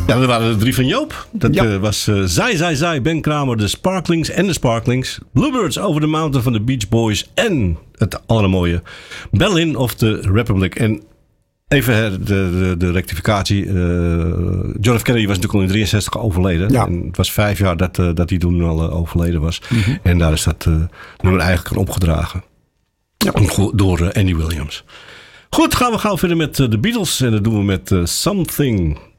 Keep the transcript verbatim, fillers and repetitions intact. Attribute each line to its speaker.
Speaker 1: Ja, dat waren de drie van Joop. Dat
Speaker 2: Ja.
Speaker 1: uh, was uh, Zai Zai Zai, Ben Kramer, de Sparklings en de Sparklings. Bluebirds Over the Mountain van de Beach Boys. En het allermooie Berlin of the Republic. En even de, de, de rectificatie. Uh, John F. Kennedy was natuurlijk al in drieënzestig overleden.
Speaker 2: Ja.
Speaker 1: En het was vijf jaar dat, uh, dat hij toen al uh, overleden was.
Speaker 2: Mm-hmm.
Speaker 1: En daar is dat uh, nummer eigenlijk aan opgedragen. Ja. Door uh, Andy Williams. Goed, gaan we gauw verder met uh, de Beatles. En dat doen we met uh, Something